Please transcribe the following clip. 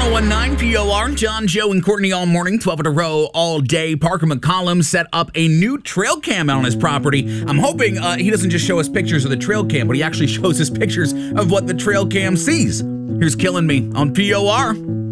1019 POR, John, Joe, and Courtney all morning, 12 in a row, all day. Parker McCollum set up a new trail cam out on his property. I'm hoping he doesn't just show us pictures of the trail cam, but he actually shows us pictures of what the trail cam sees. Here's Killing Me on POR.